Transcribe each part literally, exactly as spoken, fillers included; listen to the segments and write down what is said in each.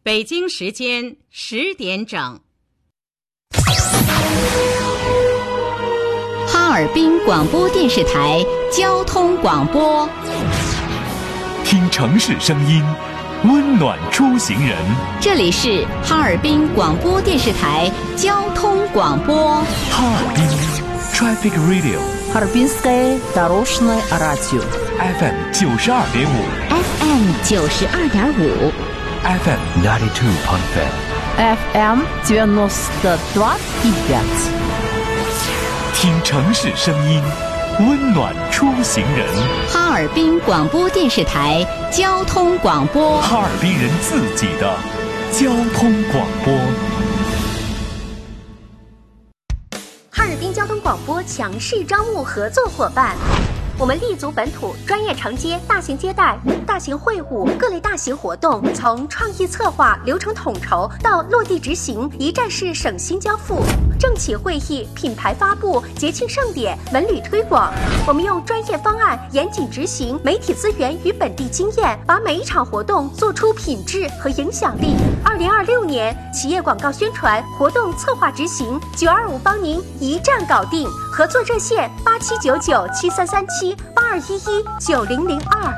北京时间十点整。 哈尔滨广播电视台交通广播， 听城市声音，温暖出行人。 这里是哈尔滨广播电视台交通广播。 哈尔滨 Traffic Radio， Харбинское дорожное радио F M 九十二点五 F M 九十二点五 F M ninety two point five F M девяносто два и пять。 听城市声音，温暖出行人。 哈尔滨广播电视台交通广播， 哈尔滨人自己的交通广播。 哈尔滨交通广播强势招募合作伙伴。我们立足本土，专业承接大型接待、大型会晤、各类大型活动，从创意策划、流程统筹到落地执行，一站式省心交付。政企会议、品牌发布、节庆盛典、文旅推广，我们用专业方案严谨执行，媒体资源与本地经验，把每一场活动做出品质和影响力。二零二六年企业广告宣传、活动策划执行，九二五帮您一站搞定。合作热线八七九九七三三七八二一一九零零二。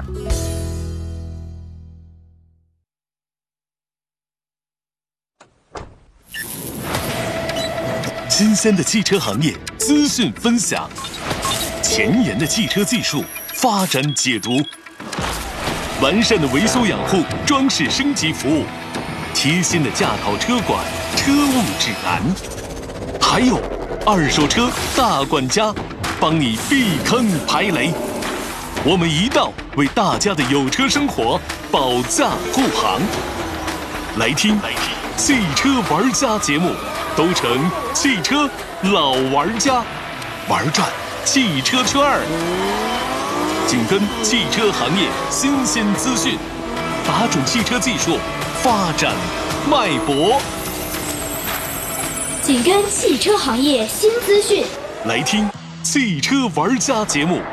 新鲜的汽车行业资讯分享，前沿的汽车技术发展解读，完善的维修养护、装饰升级服务，贴心的驾考车管、车务指南，还有二手车大管家，帮你避坑排雷。我们一道为大家的有车生活保驾护航。来听汽车玩家节目，都成汽车老玩家，玩转汽车圈儿，紧跟汽车行业新鲜资讯，打准汽车技术发展脉搏， 紧跟汽车行业新资讯， 来听汽车玩家节目。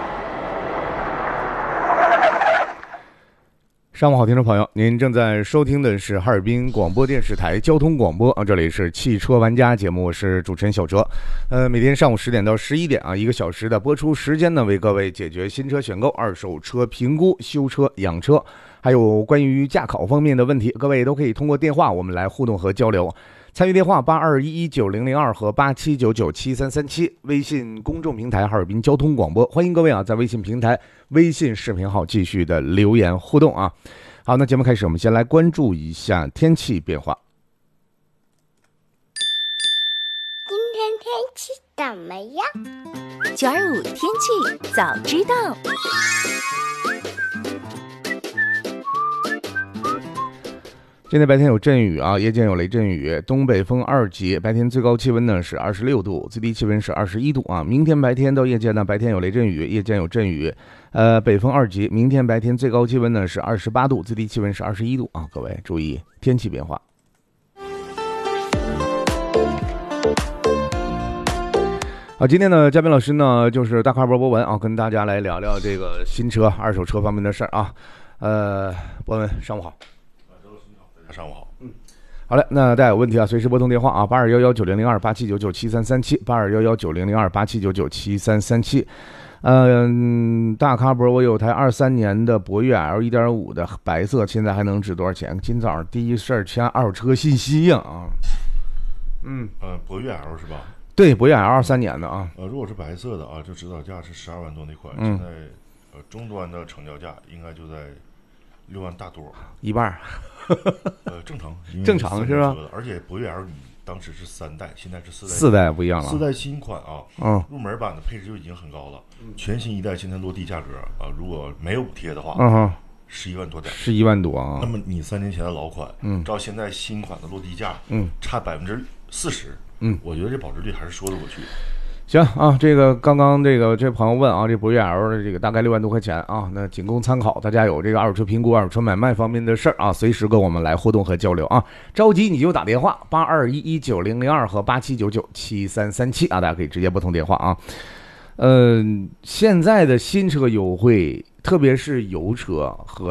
上午好，听众朋友，您正在收听的是哈尔滨广播电视台交通广播啊，这里是汽车玩家节目，我是主持人小哲。呃，每天上午十点到十一点啊，一个小时的播出时间呢，为各位解决新车选购、二手车评估、修车、养车，还有关于驾考方面的问题，各位都可以通过电话我们来互动和交流。参与电话八二一一九零零二和八七九九七三三七，微信公众平台哈尔滨交通广播，欢迎各位啊在微信平台、微信视频号继续的留言互动啊。好，那节目开始，我们先来关注一下天气变化。 今天天气怎么样？ 九二五天气早知道。 今天白天有阵雨啊，夜间有雷阵雨，东北风二级，白天最高气温呢是二十六度，最低气温是二十一度啊。明天白天到夜间呢，白天有雷阵雨，夜间有阵雨，呃，北风二级，明天白天最高气温呢是二十八度，最低气温是二十一度啊。各位注意天气变化。好，今天呢，嘉宾老师呢就是大咖博博文啊，跟大家来聊聊这个新车、二手车方面的事儿啊。呃，博文，上午好。 上午好， 嗯，好嘞，那大家有问题啊，随时拨通电话啊，八二幺幺九零零二八七九九七三三七，八二幺幺九零零二八七九九七三三七。嗯，大咖博，我有台二三年的博越 L 一点五的白色，现在还能值多少钱？今早上第一事儿签二手车信息呀啊。嗯， 呃，博越 L 是吧？ 对，博越 L 二三年的啊。 呃，如果是白色的啊，就指导价是十二万多那款， 嗯、 现在呃终端的成交价应该就在六万大多， 一半。 呃，正常， 正常是吧？ 而且博越 L 你当时是三代，现在是四代， 四代不一样了。 四代新款啊， 嗯， 入门版的配置就已经很高了。全新一代现在落地价格啊，如果没有补贴的话， 嗯哼， 十一万多点， 十一万多啊。 那么你三年前的老款， 嗯， 照现在新款的落地价， 嗯， 差百分之四十， 嗯， 我觉得这保值率还是说得过去。 行啊，这个刚刚这个这朋友问啊，这博越 L 的这个大概六万多块钱啊，那仅供参考。大家有这个二手车评估、二手车买卖方面的事儿啊，随时跟我们来互动和交流啊。着急你就打电话八二一一九零零二和八七九九七三三七啊，大家可以直接拨通电话啊。嗯、呃，现在的新车优惠，特别是油车和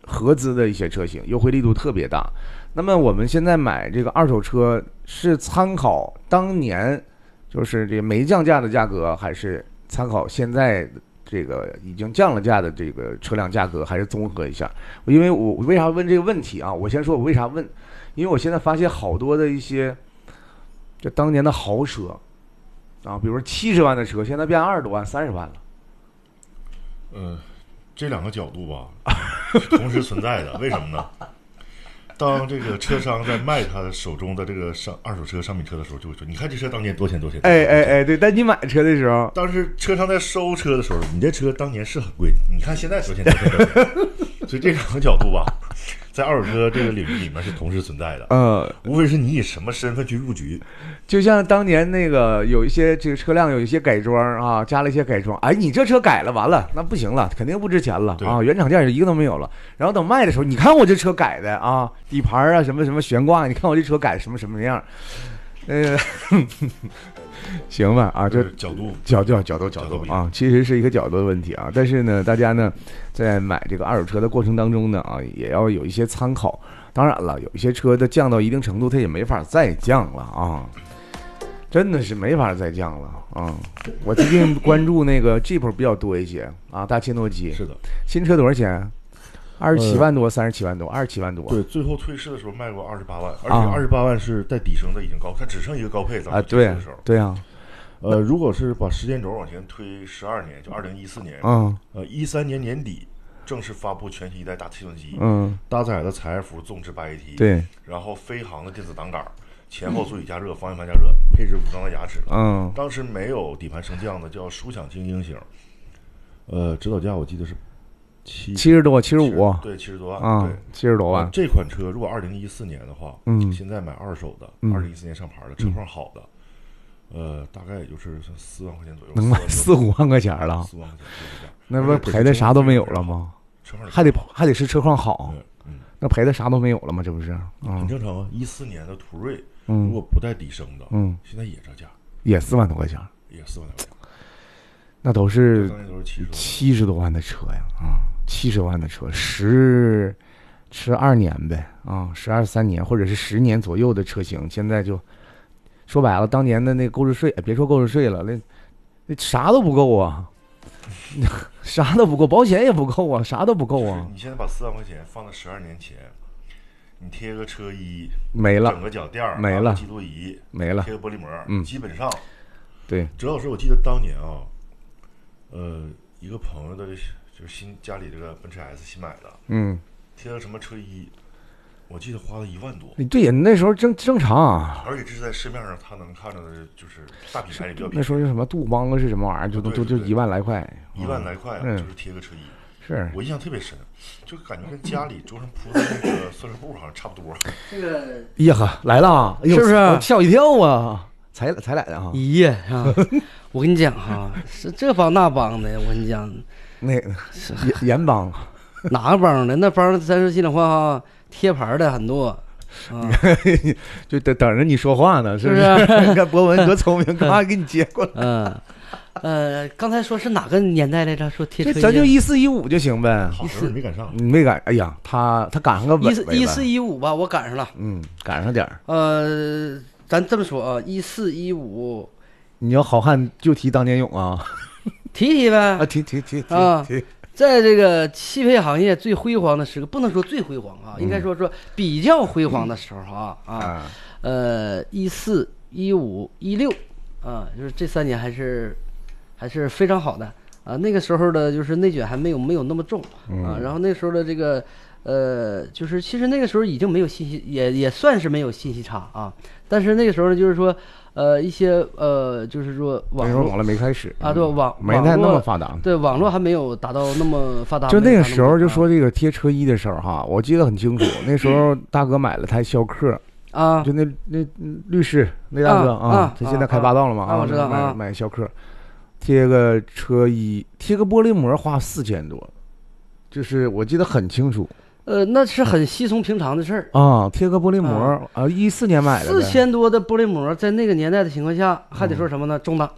合资的一些车型，优惠力度特别大。那么我们现在买这个二手车是参考当年就是这没降价的价格，还是参考现在这个已经降了价的这个车辆价格，还是综合一下？因为我为啥问这个问题啊？我先说我为啥问，因为我现在发现好多的一些就当年的豪车啊，比如说七十万的车，现在变二十多万、三十万了。 呃，这两个角度吧，同时存在的，为什么呢？当这个车商在卖他手中的这个商二手车、商品车的时候，就会说：“你看这车当年多钱多钱。” 哎哎哎，对。但你买车的时候， 当时车商在收车的时候，你这车当年是很贵，你看现在多钱多钱多钱。所以这两个角度吧，在二手车这个领域里面是同时存在的。嗯，无非是你以什么身份去入局。 就像当年那个有一些这个车辆有一些改装啊，加了一些改装，哎，你这车改了完了，那不行了，肯定不值钱了啊，原厂件一个都没有了。然后等卖的时候，你看我这车改的啊，底盘啊什么什么悬挂，你看我这车改什么什么样，呃。行吧啊，这角度角度角度角度啊，其实是一个角度的问题啊。但是呢，大家呢在买这个二手车的过程当中呢啊，也要有一些参考。当然了，有一些车的降到一定程度，它也没法再降了啊，真的是没法再降了啊。我最近关注那个 Jeep 比较多一些啊，大切诺基是的， 新车多少钱？二十七万多，三十七万多，二十七万多。 对，最后退市的时候卖过二十八万，而且二十八万是带底升的，已经高，它只剩一个高配。 啊，对的时候，对啊。 呃，如果是把时间轴往前推十二年，就二零一四年，嗯，呃，一三年年底正式发布全新一代大切诺基，嗯，搭载了采埃孚纵置 八 A T， 对，然后飞航的电子挡杆，前后座椅加热，方向盘加热，配置武装的牙齿，嗯，当时没有底盘升降的，叫舒享精英型，呃，指导价我记得是。七七十多，七十五， 对，七十多万， 啊， 对， 七十多万。 这款车如果二零一四年的话，嗯，现在买二手的，二零一四年上牌的，车况好的，呃，大概也就是四万块钱左右， 能买四五万块钱了， 四万块钱， 那不赔的啥都没有了吗？还得还得是车况好，嗯，那赔的啥都没有了吗？这不是很正常啊。一四年的途锐，如果不带底升的，嗯，现在也这价， 也四万多块钱， 也四万多块钱。 那都是七十多万的车呀，啊，七十万的车，十十二年呗，啊，十二三年或者是十年左右的车型，现在就说白了，当年的那个购置税，别说购置税了，那那啥都不够啊，啥都不够，保险也不够啊，啥都不够啊。 你现在把四万块钱放到十二年前，你贴个车衣没了， 整个脚垫没了， 记录仪没了， 贴个玻璃膜， 嗯， 基本上， 对。 主要是我记得当年啊。呃，一个朋友的就是新家里这个奔驰 S 新买的，嗯，贴了什么车衣，我记得花了一万多。 对呀，那时候正正常啊。 而且这是在市面上他能看到的，就是大品牌里比较便宜。 那时候就什么杜邦啊是什么玩意儿，就都就就一万来块， 一万来块、啊嗯、就是贴个车衣。 是我印象特别深，就感觉跟家里桌上铺的那个塑料布好像差不多。 这个， 哎呀，来了，是不是？我吓我一跳啊！才才来的哈， 咦呀！我跟你讲哈，是这帮那帮的，我跟你讲， 那盐盐帮， 哪个帮的？那帮咱说心里话哈，贴牌的很多，啊、 就等等着你说话呢，是不是？你看博文多聪明，干嘛给你接过来？ 嗯，呃，刚才说是哪个年代来着？说贴车衣， 咱就一四一五就行呗。 好时候没赶上， 你没赶。哎呀，他他赶上个尾尾一四一五吧，我赶上了。 嗯，赶上点儿。 呃。咱这么说啊，一四一五， 你要好汉就提当年勇啊， 提提呗啊，提提提提啊，在这个汽配行业最辉煌的时刻，不能说最辉煌啊， 嗯、 应该说说比较辉煌的时候啊、嗯、啊，呃，一四一五一六啊，就是这三年还是还是非常好的啊。那个时候的就是内卷还没有没有那么重啊，然后那时候的这个。呃，就是其实那个时候已经没有信息，也也算是没有信息差啊。但是那个时候呢，就是说，呃，一些呃，就是说网络网络没开始啊，对，网没太那么发达， 对，网络还没有达到那么发达。 就那个时候就说这个贴车衣的时候哈，我记得很清楚，那时候大哥买了台逍客啊， 就那那律师那大哥啊，他现在开霸道了嘛啊，我知道啊，买逍客，贴个车衣，贴个玻璃膜花四千多，就是我记得很清楚。 呃，那是很稀松平常的事儿啊，贴个玻璃膜啊，一四年买的， 四千多的玻璃膜，在那个年代的情况下，还得说什么呢？中档，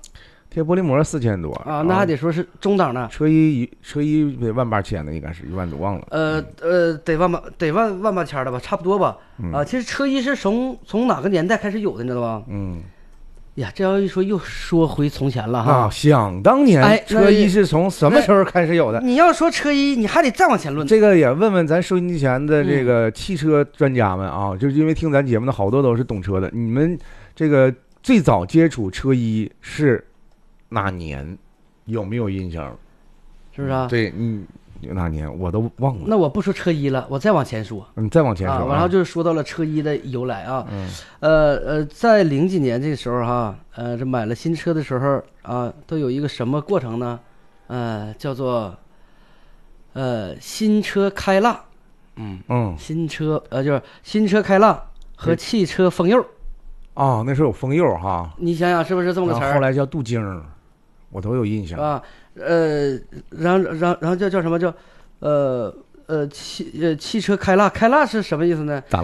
贴玻璃膜四千多啊，那还得说是中档的。 车衣车衣得万八千的，应该是一万多，忘了。 呃呃，得万八得万万八千的吧，差不多吧。 嗯、 啊，其实车衣是从从哪个年代开始有的，你知道吧？ 嗯。 呀，这要一说又说回从前了哈。 啊，想当年， 哎， 车衣是从什么时候开始有的？ 你要说车衣，你还得再往前论。 这个也问问咱收音机前的这个汽车专家们啊，嗯、就是因为听咱节目的好多都是懂车的，你们这个最早接触车衣是哪年？有没有印象？ 是不是啊？ 对，嗯。哪年我都忘了。 那我不说车衣了，我再往前说。 你再往前说， 啊，然后就是说到了车衣的由来啊。 嗯。 呃呃，在零几年这个时候哈，呃，这买了新车的时候啊，都有一个什么过程呢？呃，叫做呃新车开蜡。嗯嗯。 新车呃就是新车开蜡和汽车封釉。 哦，那时候有封釉哈。 你想想是不是这么个词儿？ 后来叫镀晶，我都有印象啊。呃，然后，然后，然后叫叫什么叫，呃呃汽呃汽车开蜡，开蜡是什么意思呢？